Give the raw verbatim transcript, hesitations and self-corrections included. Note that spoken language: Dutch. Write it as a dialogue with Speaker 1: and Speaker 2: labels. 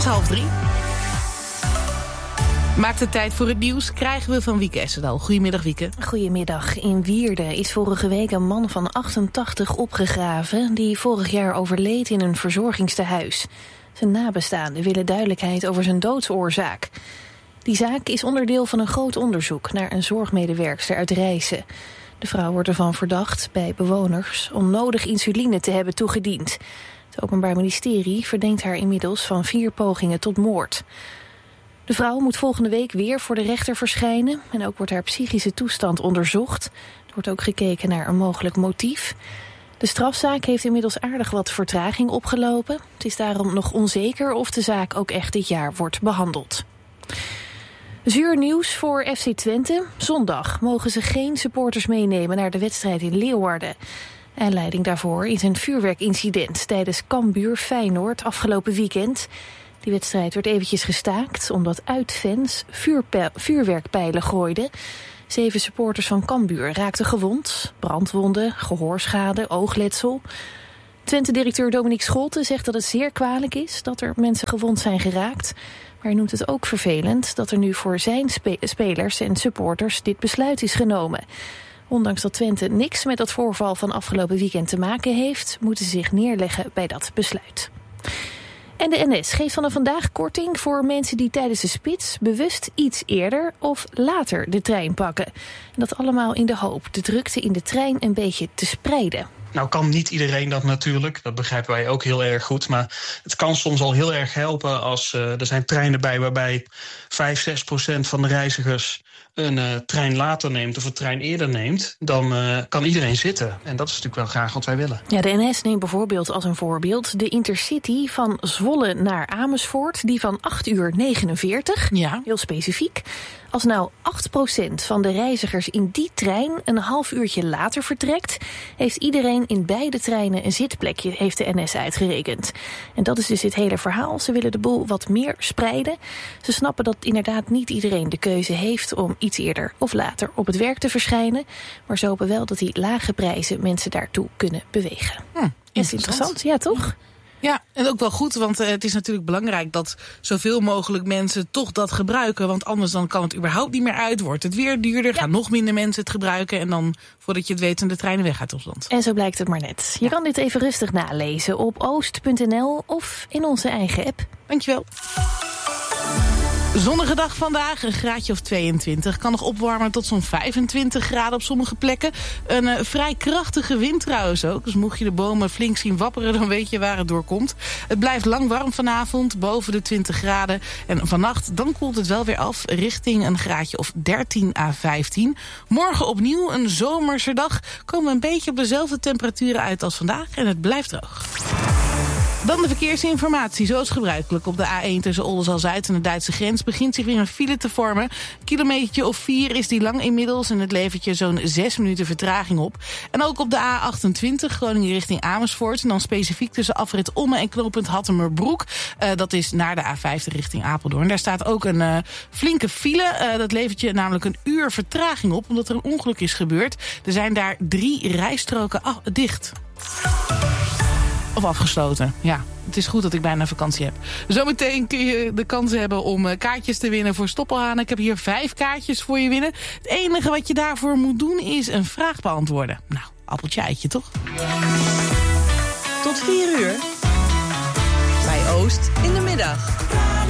Speaker 1: half drie. Maakt het tijd voor het nieuws, krijgen we van Wieke Essedal. Goedemiddag, Wieke.
Speaker 2: Goedemiddag. In Wierden is vorige week een man van achtentachtig opgegraven die vorig jaar overleed in een verzorgingstehuis. Zijn nabestaanden willen duidelijkheid over zijn doodsoorzaak. Die zaak is onderdeel van een groot onderzoek naar een zorgmedewerkster uit Rijssen. De vrouw wordt ervan verdacht bij bewoners onnodig insuline te hebben toegediend. Het Openbaar Ministerie verdenkt haar inmiddels van vier pogingen tot moord. De vrouw moet volgende week weer voor de rechter verschijnen en ook wordt haar psychische toestand onderzocht. Er wordt ook gekeken naar een mogelijk motief. De strafzaak heeft inmiddels aardig wat vertraging opgelopen. Het is daarom nog onzeker of de zaak ook echt dit jaar wordt behandeld. Zuur nieuws voor F C Twente. Zondag mogen ze geen supporters meenemen naar de wedstrijd in Leeuwarden. Aanleiding daarvoor is een vuurwerkincident tijdens Cambuur Feyenoord afgelopen weekend. Die wedstrijd werd eventjes gestaakt omdat uitfans vuurpe- vuurwerkpijlen gooiden. Zeven supporters van Cambuur raakten gewond. Brandwonden, gehoorschade, oogletsel. Twente-directeur Dominique Scholten zegt dat het zeer kwalijk is dat er mensen gewond zijn geraakt. Maar hij noemt het ook vervelend dat er nu voor zijn spe- spelers en supporters dit besluit is genomen. Ondanks dat Twente niks met dat voorval van afgelopen weekend te maken heeft, moeten ze zich neerleggen bij dat besluit. En de N S geeft vanaf vandaag korting voor mensen die tijdens de spits bewust iets eerder of later de trein pakken. En dat allemaal in de hoop de drukte in de trein een beetje te spreiden.
Speaker 3: Nou kan niet iedereen dat natuurlijk, dat begrijpen wij ook heel erg goed. Maar het kan soms al heel erg helpen als uh, er zijn treinen bij waarbij vijf, zes procent van de reizigers een uh, trein later neemt of een trein eerder neemt. Dan uh, kan iedereen zitten. En dat is natuurlijk wel graag wat wij willen.
Speaker 2: Ja, de N S neemt bijvoorbeeld als een voorbeeld de Intercity van Zwolle naar Amersfoort. Die van acht uur negenenveertig,
Speaker 1: ja.
Speaker 2: Heel specifiek. Als nou acht procent van de reizigers in die trein een half uurtje later vertrekt, heeft iedereen in beide treinen een zitplekje, heeft de N S uitgerekend. En dat is dus het hele verhaal. Ze willen de boel wat meer spreiden. Ze snappen dat inderdaad niet iedereen de keuze heeft om iets eerder of later op het werk te verschijnen. Maar ze hopen wel dat die lage prijzen mensen daartoe kunnen bewegen.
Speaker 1: Hm,
Speaker 2: dat is interessant, ja toch?
Speaker 1: Ja, en ook wel goed, want uh, het is natuurlijk belangrijk dat zoveel mogelijk mensen toch dat gebruiken. Want anders dan kan het überhaupt niet meer uit. Wordt het weer duurder, ja. Gaan nog minder mensen het gebruiken. En dan, voordat je het weet, zijn de treinen weg uit ons land.
Speaker 2: En zo blijkt het maar net. Je ja. kan dit even rustig nalezen op oost punt n l of in onze eigen app.
Speaker 1: Dankjewel. Zonnige dag vandaag, een graadje of tweeëntwintig. Kan nog opwarmen tot zo'n vijfentwintig graden op sommige plekken. Een uh, vrij krachtige wind trouwens ook. Dus mocht je de bomen flink zien wapperen, dan weet je waar het door komt. Het blijft lang warm vanavond, boven de twintig graden. En vannacht, dan koelt het wel weer af richting een graadje of dertien à vijftien. Morgen opnieuw een zomerse dag. Komen we een beetje op dezelfde temperaturen uit als vandaag. En het blijft droog. Dan de verkeersinformatie, zoals gebruikelijk. Op de A één tussen Oldenzaal-Zuid en de Duitse grens begint zich weer een file te vormen. Een kilometertje of vier is die lang inmiddels en het levert je zo'n zes minuten vertraging op. En ook op de A achtentwintig, Groningen richting Amersfoort. En dan specifiek tussen afrit Omme en knooppunt Hattemerbroek. Uh, dat is naar de A vijftig richting Apeldoorn. Daar staat ook een uh, flinke file. Uh, dat levert je namelijk een uur vertraging op, omdat er een ongeluk is gebeurd. Er zijn daar drie rijstroken ah, dicht. Of afgesloten, ja. Het is goed dat ik bijna vakantie heb. Zometeen kun je de kans hebben om kaartjes te winnen voor Stoppelhaan. Ik heb hier vijf kaartjes voor je winnen. Het enige wat je daarvoor moet doen is een vraag beantwoorden. Nou, appeltje eitje toch?
Speaker 4: Tot vier uur. Bij Oost in de middag.